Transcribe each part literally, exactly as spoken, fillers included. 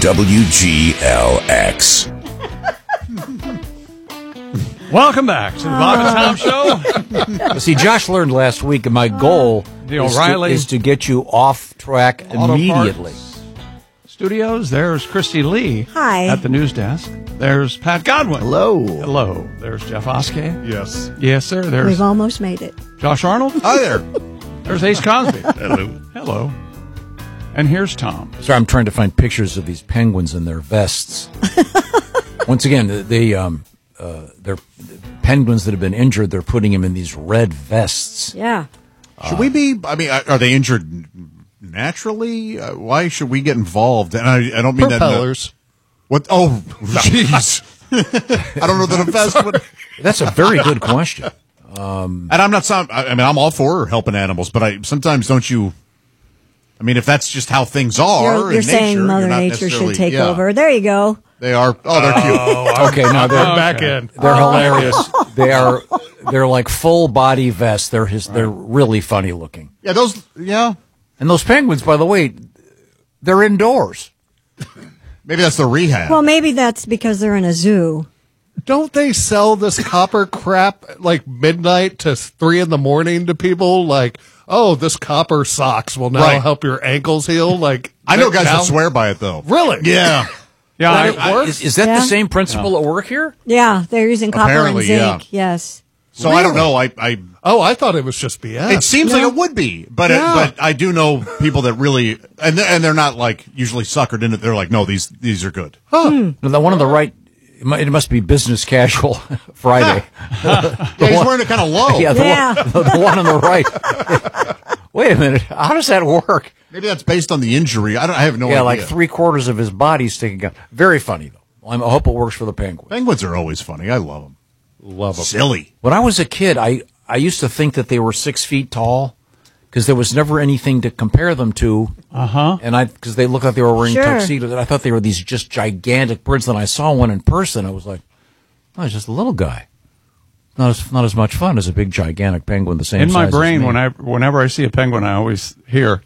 W G L X. Welcome back to the Bob and Tom Show. Well, see, Josh learned last week, and my goal The is, O'Reilly to, is to get you off track Auto immediately. Parts Studios. There's Christy Lee. Hi. At the news desk. There's Pat Godwin. Hello. Hello. There's Jeff Oskey. Yes. Yes, sir. There's We've almost made it. Josh Arnold. Hi there. There's Ace Cosby. Hello. Hello. And here's Tom. So I'm trying to find pictures of these penguins in their vests. Once again, they um, uh, they're penguins that have been injured. They're putting them in these red vests. Yeah. Should we be, I mean, are they injured naturally? Uh, why should we get involved? And I, I don't mean Propellers. that. What? Oh, jeez. I don't know that a vest would. That's a very good question. And I'm not, some, I I mean, I'm all for helping animals, but I sometimes don't you, I mean, if that's just how things are. You're, in you're saying nature, Mother you're not Nature should necessarily- take yeah. over. There you go. They are, oh, they're cute. Okay, now they're Okay. Back in. they're hilarious. They are they're like full body vests. They're his, they're really funny looking. Yeah, those, yeah. And those penguins, by the way, they're indoors. Maybe that's the rehab. Well, maybe that's because they're in a zoo. Don't they sell this copper crap like midnight to three in the morning to people? Like, oh, this copper socks will now Right. help your ankles heal. Like, I know guys now- that swear by it, though. Really? Yeah. Yeah, That I, it I, works? Is, is that Yeah. the same principle at work here? Yeah, they're using copper and Apparently, zinc. yeah. Yes. So I don't know. I, I Oh, I thought it was just B S. It seems No. like it would be, but Yeah. it, but I do know people that really, and they're, and they're not like usually suckered in it. They're like, no, these these are good. No, the one on the right, it mu- it must be business casual Friday. Yeah, he's wearing it kind of low. Yeah, the, Yeah. One, the, the one on the right. Wait a minute, how does that work? Maybe that's based on the injury. I don't. I have no yeah, idea. like three quarters of his body sticking out. Very funny though. I'm, I hope it works for the penguin. Penguins are always funny. I love them. Love them. Silly. When I was a kid, I, I used to think that they were six feet tall because there was never anything to compare them to. uh huh. And I, because they looked like they were wearing Sure. tuxedos, and I thought they were these just gigantic birds. Then I saw one in person. I was like, oh, it's just a little guy. Not as not as much fun as a big gigantic penguin the same In my size as brain, me. when I whenever I see a penguin, I always hear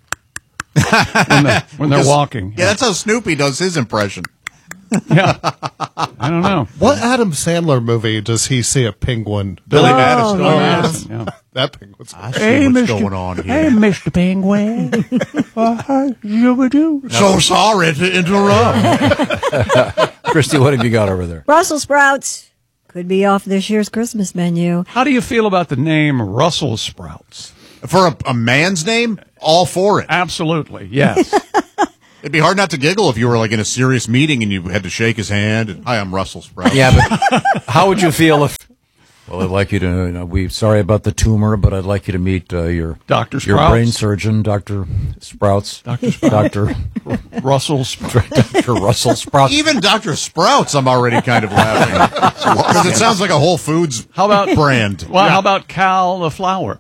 when, they, when they're Because- walking. Yeah, that's how Snoopy does his impression. yeah. I don't know. What Adam Sandler movie does he see a penguin? Billy Oh, Madison. yeah. Oh, Yes. Yeah. That penguin's I see what's going on here. Mister Penguin. uh, you do. So sorry to interrupt. Christy, what have you got over there? Brussels sprouts could be off this year's Christmas menu. How do you feel about the name Russell Sprouts? For a, a man's name, all for it. Absolutely, yes. It'd be hard not to giggle if you were like in a serious meeting and you had to shake his hand. And, Hi, I'm Russell Sprout. Yeah, but how would you feel if? Well, I'd like you to. You know, we sorry about the tumor, but I'd like you to meet uh, your Doctor your Sprouts. brain surgeon, Doctor Sprouts, Doctor Doctor Russell Sprouts. Doctor Russell Sprouts. Even Doctor Sprouts, I'm already kind of laughing because it sounds like a Whole Foods How about brand. Well, how about Cal the flower?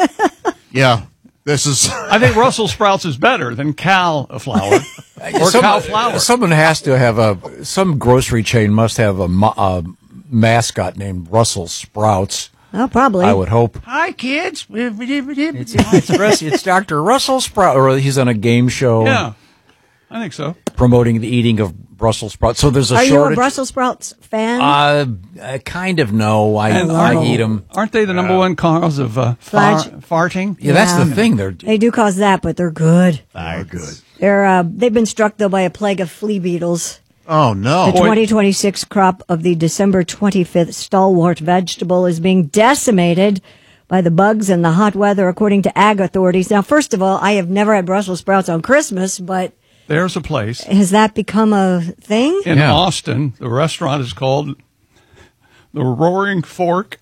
Yeah, this is. I think Russell Sprouts is better than Cal the flower or Some- Cal flower. Someone has to have a. Some grocery chain must have a, mo- a mascot named Russell Sprouts. Oh, probably. I would hope. Hi, kids. It's, it's, Russ- it's Doctor Russell Sprout, or he's on a game show Yeah, I think so. promoting the eating of Brussels sprouts. So there's a Are you shortage. a Brussels sprouts fan? Uh, I kind of know. I And I aren't- eat them. Aren't they the number one cause of uh, far, Flag- farting? Yeah, that's the Yeah. thing. They're they do cause that, but they're good. They're good. They're uh, they've been struck though by a plague of flea beetles. Oh no! The twenty twenty-six crop of the December twenty-fifth stalwart vegetable is being decimated by the bugs and the hot weather, according to ag authorities. Now, first of all, I have never had Brussels sprouts on Christmas, but There's a place has that become a thing? in Yeah. Austin. The restaurant is called the Roaring Fork,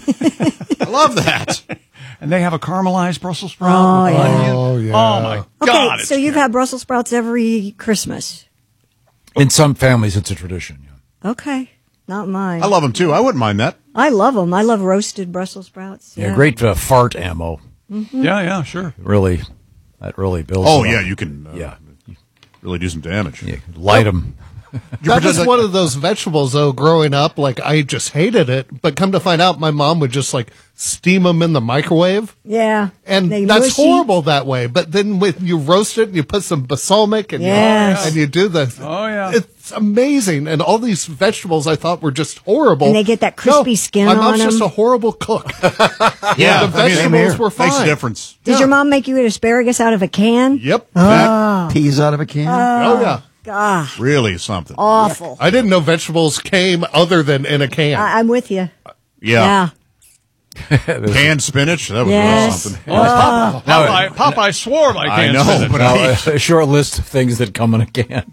I love that. and they have a caramelized Brussels sprout. Oh, with yeah. onion. Oh, yeah. Oh my Okay, God! it's so you've good. had Brussels sprouts every Christmas. in some families it's a tradition. Yeah. Okay, not mine. I love them too. I wouldn't mind that. I love them. I love roasted Brussels sprouts. Yeah, great uh, fart ammo. Yeah, yeah, sure. Really, that really builds. Oh it yeah, up. you can. Uh, Yeah, really do some damage. yeah. Light them. That was one of those vegetables, though, growing up. Like, I just hated it. But come to find out, my mom would just, like, steam them in the microwave. Yeah. And They that's mushy. horrible that way. But then when you roast it and you put some balsamic and, Yes. you, and you do the... Oh, yeah. It's amazing. And all these vegetables I thought were just horrible. And they get that crispy No, skin my on mom's just them. a horrible cook. Yeah, the I mean, vegetables were fine. Makes a difference. Did Yeah. your mom make you eat asparagus out of a can? Yep. That Peas out of a can. oh, yeah. God, really is something. awful. I didn't know vegetables came other than in a can. I, I'm with you. Yeah. Yeah. Canned spinach. That was Yes. really something. Oh, Popeye, Popeye swore by I canned know, spinach. but Now, I, a short list of things that come in a can.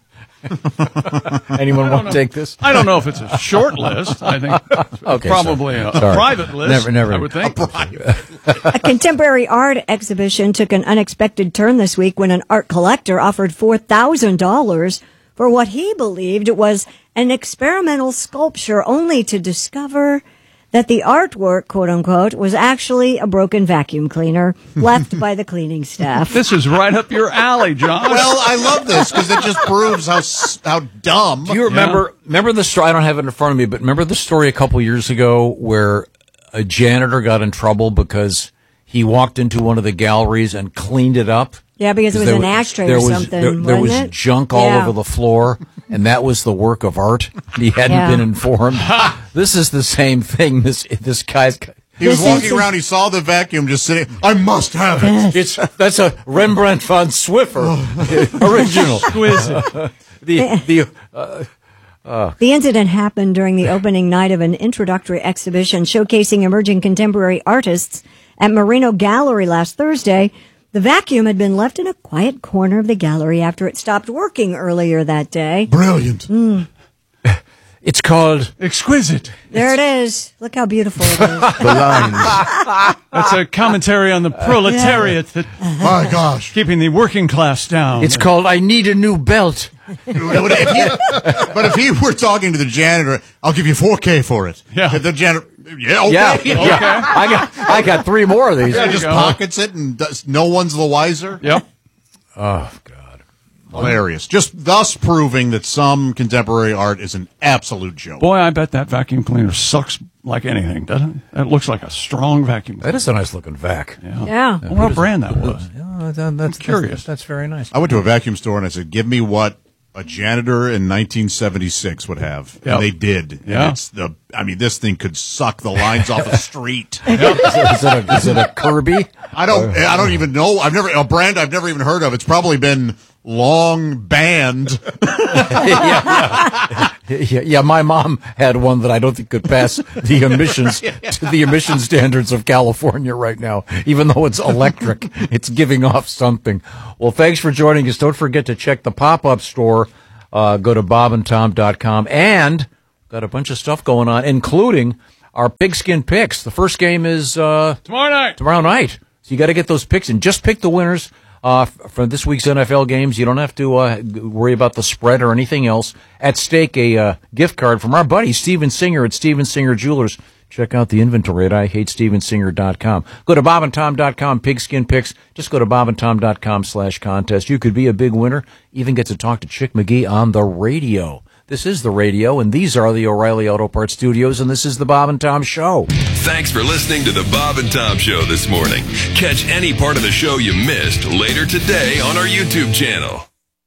Anyone want to take this? I don't know if it's a short list. I think it's Okay, probably a, a Sorry. private list. Never- never- I would think. A contemporary art exhibition took an unexpected turn this week when an art collector offered four thousand dollars for what he believed was an experimental sculpture, only to discover that the artwork, quote unquote, was actually a broken vacuum cleaner left by the cleaning staff. This is right up your alley, John. well, I love this because it just proves how s- how dumb. Do you remember? Remember the story? I don't have it in front of me, but remember the story a couple years ago where a janitor got in trouble because he walked into one of the galleries and cleaned it up. Yeah, because it was There an wa- ashtray there or was, something, There, there was wasn't it? junk all Yeah. over the floor, and that was the work of art. He hadn't Yeah. been informed. This is the same thing. This this guy's. He was This walking is- around. He saw the vacuum just sitting. I must have it. It's that's a Rembrandt von Swiffer original. Exquisite. The the The incident happened during the opening night of an introductory exhibition showcasing emerging contemporary artists at Merino Gallery last Thursday. The vacuum had been left in a quiet corner of the gallery after it stopped working earlier that day. Brilliant. it's called Exquisite. There it is. Look how beautiful it is. The lines. That's a commentary on the proletariat that My gosh. keeping the working class down. it's called I Need a New Belt. But if, he, but if he were talking to the janitor, I'll give you four K for it. Yeah. If the janitor, yeah, okay. Yeah, yeah. I got I got three more of these. He just go. pockets it and does, no one's the wiser. Yep. Oh God. Hilarious. Just thus proving that some contemporary art is an absolute joke. Boy, I bet that vacuum cleaner sucks like anything, doesn't it? It looks like a strong vacuum cleaner. That is a nice looking vac. Yeah. Yeah. I wonder what brand that was. Yeah, that- that's curious. That's, that's very nice. I went to a vacuum store and I said, give me what a janitor in nineteen seventy-six would have. Yep. And they did. And Yeah. it's the, I mean, this thing could suck the lines off a street. Is, it, is, it a, is it a Kirby? I don't, I don't even know. I've never, a brand I've never even heard of. It's probably been long banned. yeah, yeah, yeah, my mom had one that I don't think could pass the emissions to the emission standards of California right now. Even though it's electric, it's giving off something. Well, thanks for joining us. Don't forget to check the pop-up store. Uh, go to bob and tom dot com, and got a bunch of stuff going on, including our pigskin picks. The first game is uh, Tomorrow night. tomorrow night. So you got to get those picks and just pick the winners uh, f- for this week's N F L games. You don't have to uh, g- worry about the spread or anything else. At stake, a uh, gift card from our buddy Steven Singer at Steven Singer Jewelers. Check out the inventory at I hate steven singer dot com. Go to bob and tom dot com, pigskin picks. Just go to bob and tom dot com slash contest. You could be a big winner. Even get to talk to Chick McGee on the radio. This is the radio, and these are the O'Reilly Auto Parts Studios, and this is the Bob and Tom Show. Thanks for listening to the Bob and Tom Show this morning. Catch any part of the show you missed later today on our YouTube channel.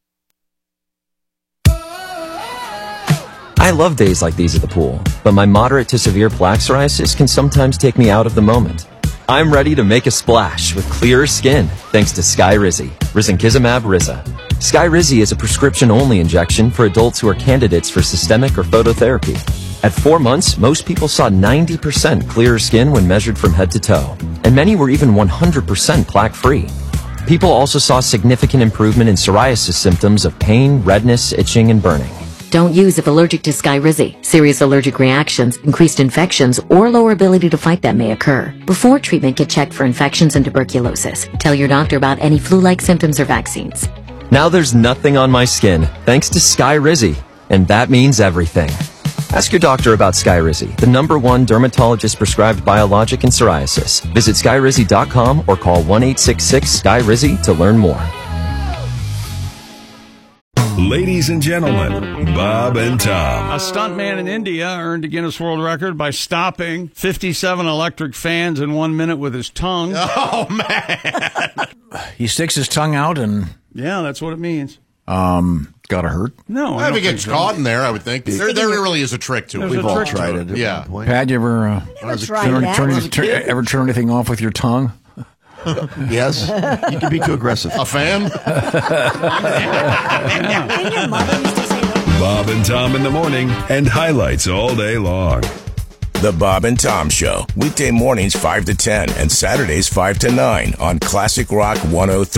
I love days like these at the pool, but my moderate to severe plaque psoriasis can sometimes take me out of the moment. I'm ready to make a splash with clearer skin thanks to Skyrizi, risankizumab Riza. Skyrizi is a prescription-only injection for adults who are candidates for systemic or phototherapy. At four months, most people saw ninety percent clearer skin when measured from head to toe, and many were even one hundred percent plaque-free. People also saw significant improvement in psoriasis symptoms of pain, redness, itching, and burning. Don't use if allergic to Skyrizi. Serious allergic reactions, increased infections, or lower ability to fight them may occur. Before treatment, get checked for infections and tuberculosis. Tell your doctor about any flu-like symptoms or vaccines. Now there's nothing on my skin thanks to Skyrizi, and that means everything. Ask your doctor about Skyrizi, the number one dermatologist-prescribed biologic in psoriasis. Visit skyrizi dot com or call one eight six six, S K Y R I Z I to learn more. Ladies and gentlemen, Bob and Tom. A stuntman in India earned a Guinness World Record by stopping fifty-seven electric fans in one minute with his tongue. Oh, man. He sticks his tongue out and Yeah, that's what it means. um, got to hurt. No, I If don't it gets think so. caught in there, I would think. There, there really is a trick to it. There's We've a all trick to tried it. it. at Yeah. one point. Pat, you ever, uh, Never tried turn, that. turn, turn, ever turn anything off with your tongue? Yes. You can be too aggressive. A fan? And your mother used to say that. Bob and Tom in the morning and highlights all day long. The Bob and Tom Show. Weekday mornings five to ten and Saturdays five to nine on Classic Rock one oh three.